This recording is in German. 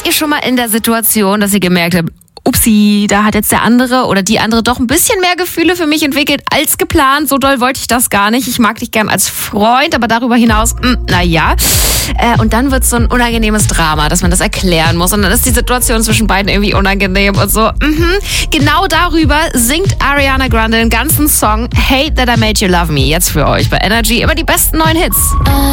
ihr schon mal in der Situation, dass ihr gemerkt habt, upsi, da hat jetzt der andere oder die andere doch ein bisschen mehr Gefühle für mich entwickelt als geplant. So doll wollte ich das gar nicht. Ich mag dich gern als Freund, aber darüber hinaus, naja. Und dann wird so ein unangenehmes Drama, dass man das erklären muss. Und dann ist die Situation zwischen beiden irgendwie unangenehm und so. Genau darüber singt Ariana Grande den ganzen Song Hate That I Made You Love Me. Jetzt für euch bei Energy immer die besten neuen Hits.